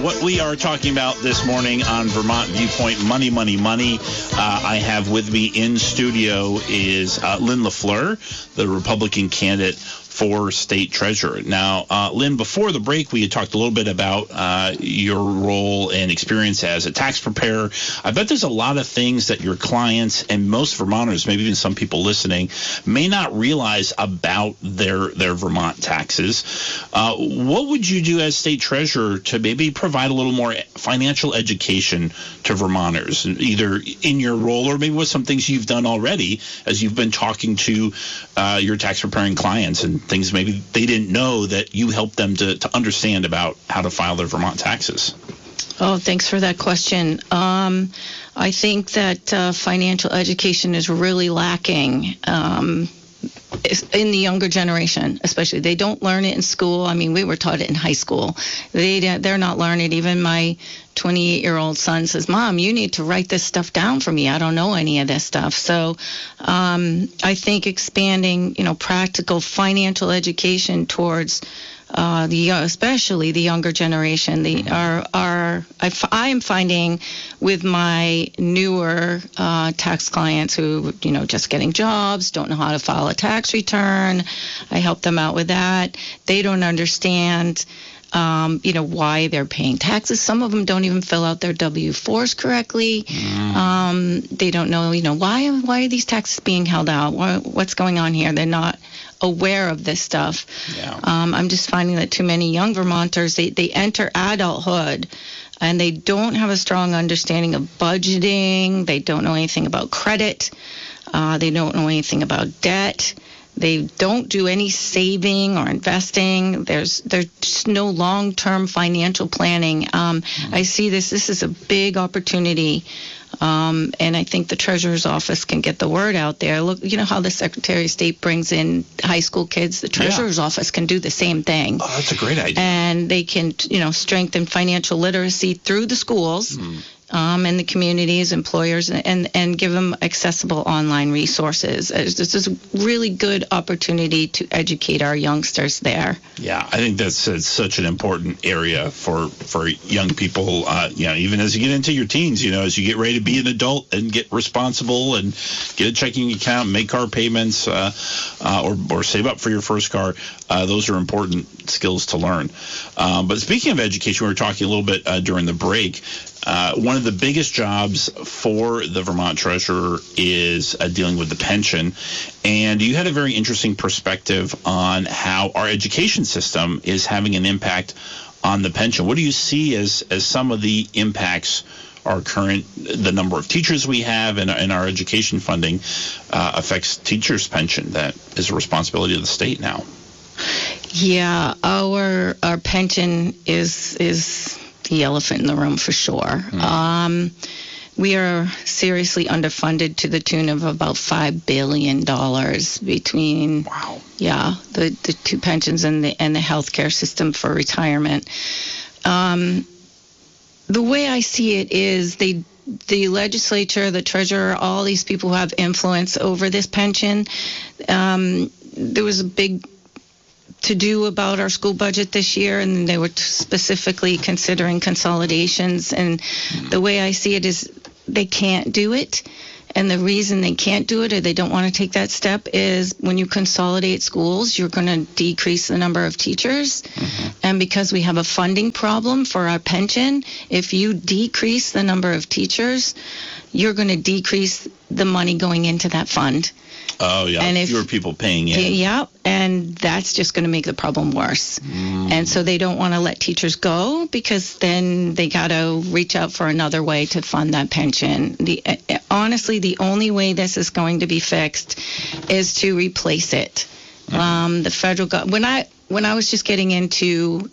what we are talking about this morning on Vermont Viewpoint, money, money, money. I have with me in studio is Lynn LaFleur, the Republican candidate for state treasurer. Now, Lynn, before the break, we had talked a little bit about your role and experience as a tax preparer. I bet there's a lot of things that your clients and most Vermonters, maybe even some people listening, may not realize about their Vermont taxes. What would you do as state treasurer to maybe provide a little more financial education to Vermonters, either in your role or maybe with some things you've done already as you've been talking to your tax preparing clients and things maybe they didn't know that you helped them to understand about how to file their Vermont taxes? Oh, thanks for that question. I think that financial education is really lacking in the younger generation, especially. They don't learn it in school. I mean, we were taught it in high school. They're not learning it. Even my 28-year-old son says, "Mom, you need to write this stuff down for me. I don't know any of this stuff." So I think expanding, practical financial education towards especially the younger generation. I am finding with my newer tax clients who, just getting jobs, don't know how to file a tax return. I help them out with that. They don't understand why they're paying taxes. Some of them don't even fill out their W-4s correctly. They don't know, why are these taxes being held out? What's going on here? They're not aware of this stuff. Yeah. I'm just finding that too many young Vermonters, they enter adulthood and they don't have a strong understanding of budgeting. They don't know anything about credit. They don't know anything about debt. They don't do any saving or investing. There's just no long-term financial planning. I see this is a big opportunity, and I think the Treasurer's Office can get the word out there. Look, how the Secretary of State brings in high school kids. The Treasurer's Office can do the same thing. Oh, that's a great idea. And they can, strengthen financial literacy through the schools. And the communities, employers, and give them accessible online resources. This is a really good opportunity to educate our youngsters there. Yeah, I think that's such an important area for young people, even as you get into your teens, as you get ready to be an adult and get responsible and get a checking account, make car payments, or save up for your first car. Those are important skills to learn. But speaking of education, we were talking a little bit during the break. One of the biggest jobs for the Vermont Treasurer is dealing with the pension. And you had a very interesting perspective on how our education system is having an impact on the pension. What do you see as some of the impacts the number of teachers we have and our education funding affects teachers' pension that is a responsibility of the state now? Yeah, our pension is the elephant in the room for sure. We are seriously underfunded to the tune of about $5 billion between the two pensions and the healthcare system for retirement. The way I see it is the legislature, the treasurer, all these people who have influence over this pension. There was a big to do about our school budget this year, and they were specifically considering consolidations. And the way I see it is they can't do it. And the reason they can't do it or they don't want to take that step is when you consolidate schools, you're going to decrease the number of teachers. And because we have a funding problem for our pension, if you decrease the number of teachers, you're going to decrease the money going into that fund. Oh, yeah, and fewer people paying in. Yeah, and that's just going to make the problem worse. And so they don't want to let teachers go because then they got to reach out for another way to fund that pension. Honestly, the only way this is going to be fixed is to replace it. The federal government, when I was just getting into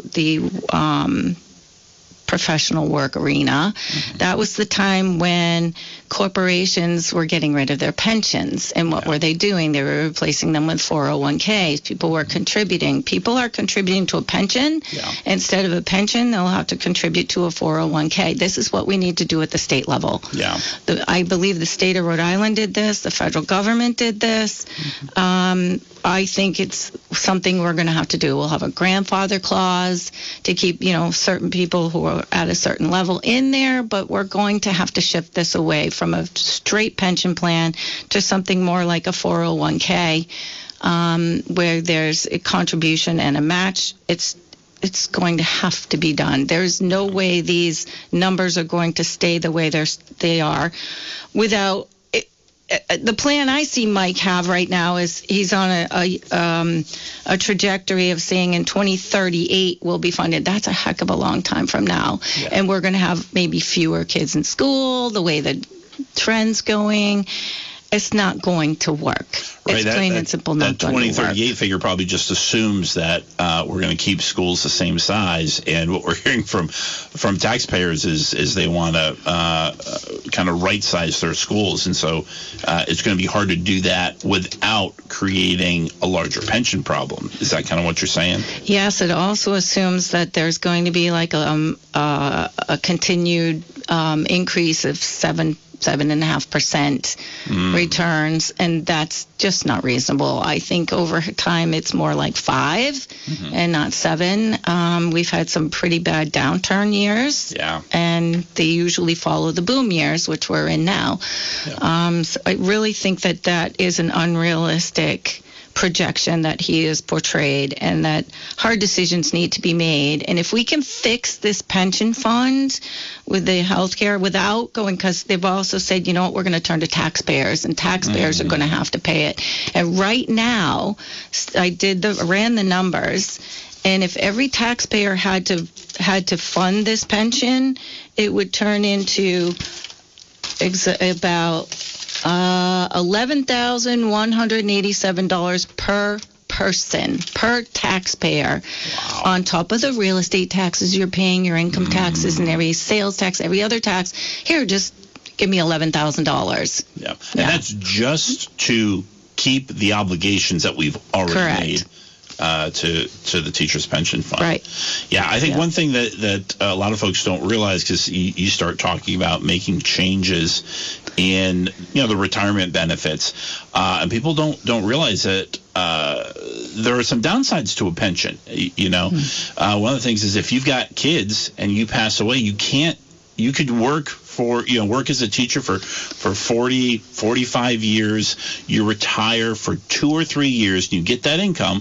the professional work arena, that was the time when corporations were getting rid of their pensions. And what were they doing? They were replacing them with 401ks. People were contributing. People are contributing to a pension. Instead of a pension, they'll have to contribute to a 401k. This is what we need to do at the state level. I believe the state of Rhode Island did this. The federal government did this. I think it's something we're going to have to do. We'll have a grandfather clause to keep, certain people who are at a certain level in there, but we're going to have to shift this away from a straight pension plan to something more like a 401k, where there's a contribution and a match. It's going to have to be done. There's no way these numbers are going to stay the way they are without it. The plan I see Mike have right now is he's on a trajectory of saying in 2038 we'll be funded. That's a heck of a long time from now. Yeah. And we're going to have maybe fewer kids in school, the way the trend's going. It's not going to work. Right, it's plain and simple not going to work. That 2038 figure probably just assumes that we're going to keep schools the same size. And what we're hearing from taxpayers is they want to kind of right-size their schools. And so it's going to be hard to do that without creating a larger pension problem. Is that kind of what you're saying? Yes, it also assumes that there's going to be like a continued increase of 7.5% returns, and that's just not reasonable. I think over time it's more like 5 and not 7. We've had some pretty bad downturn years, and they usually follow the boom years, which we're in now. Yeah. So I really think that is an unrealistic projection that he has portrayed, and that hard decisions need to be made. And if we can fix this pension fund with the healthcare without going, because they've also said, we're going to turn to taxpayers, and taxpayers are going to have to pay it. And right now, I ran the numbers, and if every taxpayer had to fund this pension, it would turn into about $11,187 per person, per taxpayer, on top of the real estate taxes you're paying, your income taxes, and every sales tax, every other tax. Here, just give me $11,000. Yeah, and that's just to keep the obligations that we've already made. To the teachers' pension fund. Right. Yeah, I think one thing that a lot of folks don't realize, because you start talking about making changes in the retirement benefits, and people don't realize that there are some downsides to a pension. One of the things is if you've got kids and you pass away, you could work work as a teacher for 40, 45 years, you retire for 2 or 3 years, and you get that income,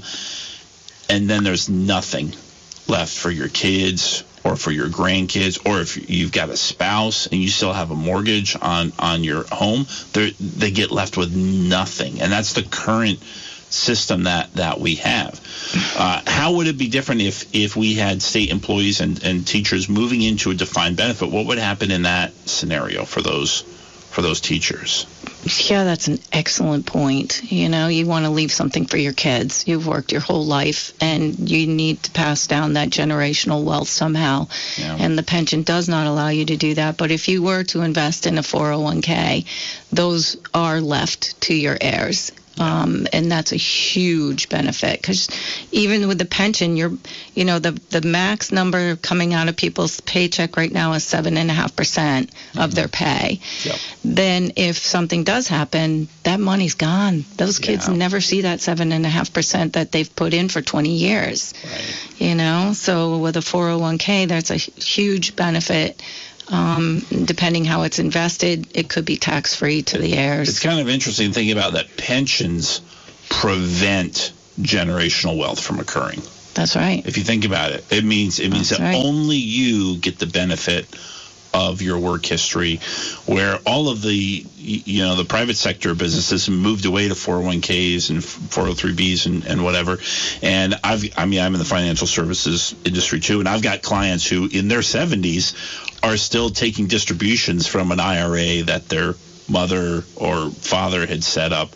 and then there's nothing left for your kids or for your grandkids, or if you've got a spouse and you still have a mortgage on your home, they get left with nothing. And that's the current system that we have. How would it be different if we had state employees and teachers moving into a defined benefit? What would happen in that scenario for those teachers? Yeah, that's an excellent point. You want to leave something for your kids. You've worked your whole life, and you need to pass down that generational wealth somehow. Yeah. And the pension does not allow you to do that. But if you were to invest in a 401k, those are left to your heirs. And that's a huge benefit, because even with the pension, the max number coming out of people's paycheck right now is 7.5% of their pay. Yep. Then if something does happen, that money's gone. Those kids never see that 7.5% that they've put in for 20 years. Right. So with a 401k, that's a huge benefit. Depending how it's invested, it could be tax-free to the heirs. It's kind of interesting thinking about that pensions prevent generational wealth from occurring. That's right. If you think about it, it means that only you get the benefit of your work history, where all of the private sector businesses moved away to 401ks and 403bs and whatever. And I'm in the financial services industry too, and I've got clients who in their 70s are still taking distributions from an IRA that their mother or father had set up,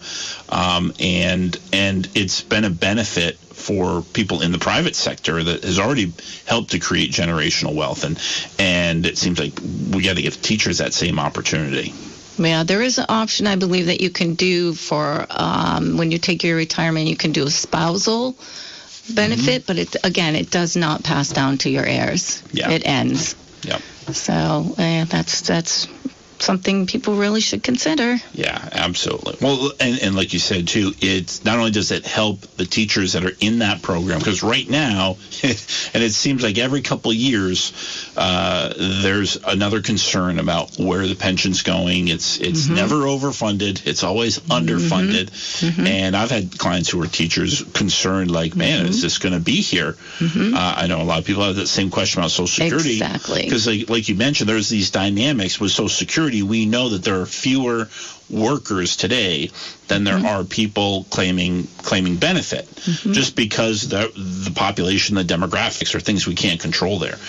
and it's been a benefit for people in the private sector that has already helped to create generational wealth, and it seems like we got to give teachers that same opportunity. Yeah, there is an option, I believe, that you can do for when you take your retirement. You can do a spousal benefit, but it does not pass down to your heirs. Yeah. It ends. Yep. So that's something people really should consider. Yeah, absolutely. Well, and like you said, too, it's not only does it help the teachers that are in that program, because right now, and it seems like every couple of years, there's another concern about where the pension's going. It's never overfunded. It's always underfunded. And I've had clients who are teachers concerned, like, man, is this going to be here? I know a lot of people have that same question about Social Security. Exactly. Because like you mentioned, there's these dynamics with Social Security. We know that there are fewer workers today than there are people claiming benefit, just because the population, the demographics are things we can't control there.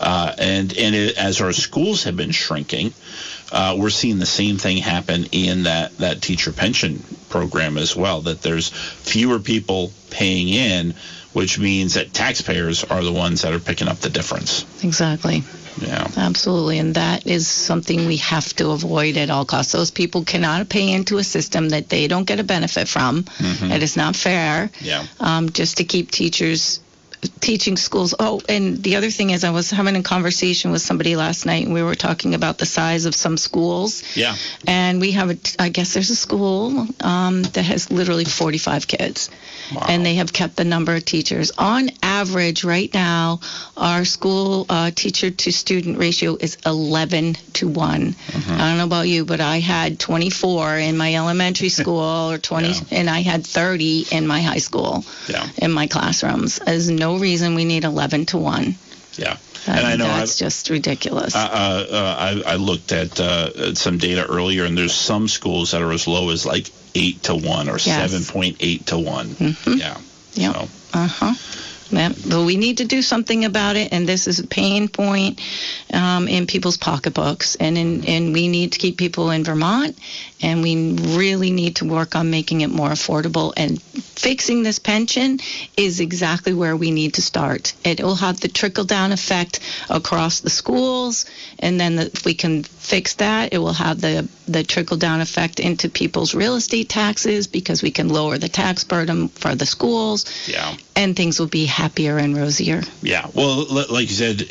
As our schools have been shrinking, we're seeing the same thing happen in that teacher pension program as well, that there's fewer people paying in, which means that taxpayers are the ones that are picking up the difference. Exactly. Yeah. Absolutely. And that is something we have to avoid at all costs. Those people cannot pay into a system that they don't get a benefit from. It is not fair. Yeah. Just to keep teaching schools. Oh, and the other thing is, I was having a conversation with somebody last night, and we were talking about the size of some schools. Yeah. And we have I guess there's a school that has literally 45 kids. Wow. And they have kept the number of teachers. On average, right now, our school teacher-to-student ratio is 11 to 1. I don't know about you, but I had 24 in my elementary school, or 20, and I had 30 in my high school, in my classrooms. There's no reason we need 11 to 1. Yeah. And I know that's just ridiculous. I looked at some data earlier, and there's some schools that are as low as like 8 to 1 or 7.8 to 1. Yeah. Yep. So. But we need to do something about it, and this is a pain point in people's pocketbooks, and we need to keep people in Vermont, and we really need to work on making it more affordable, and fixing this pension is exactly where we need to start. It will have the trickle-down effect across the schools, and then if we can fix that, it will have the trickle-down effect into people's real estate taxes, because we can lower the tax burden for the schools, and things will be happier and rosier. Yeah. Well, like you said,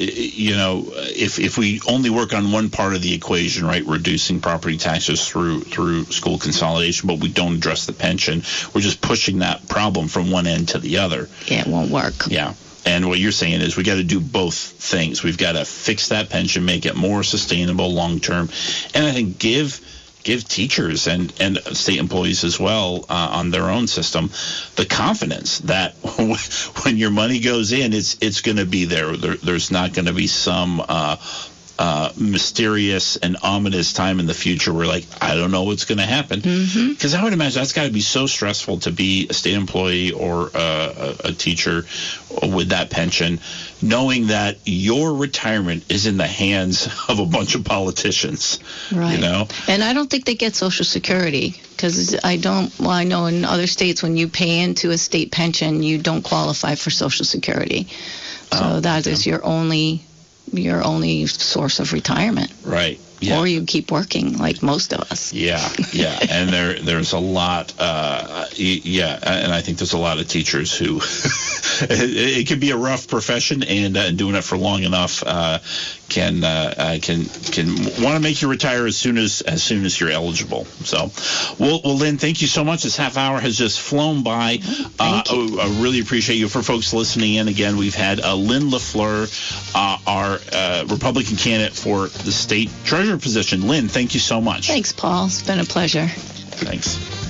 if we only work on one part of the equation, right, reducing property taxes through school consolidation, but we don't address the pension, we're just pushing that problem from one end to the other. Yeah, it won't work. Yeah. And what you're saying is we got to do both things. We've got to fix that pension, make it more sustainable long term, and I think give teachers and state employees as well on their own system the confidence that when your money goes in, it's going to be there. There's not going to be some mysterious and ominous time in the future where, like, I don't know what's going to happen. Because I would imagine that's got to be so stressful to be a state employee or a teacher with that pension, knowing that your retirement is in the hands of a bunch of politicians. Right. And I don't think they get Social Security, because I know in other states when you pay into a state pension, you don't qualify for Social Security. So that is your only source of retirement. Right. Yeah. Or you keep working like most of us. Yeah. And there's a lot, and I think there's a lot of teachers who, it can be a rough profession, and doing it for long enough can want to make you retire as soon as you're eligible. So, well, Lynn, thank you so much. This half hour has just flown by. Thank you. I really appreciate you. For folks listening in, again, we've had Lynn LaFleur, our Republican candidate for the state treasurer position. Lynn, thank you so much. Thanks, Paul. It's been a pleasure. Thanks.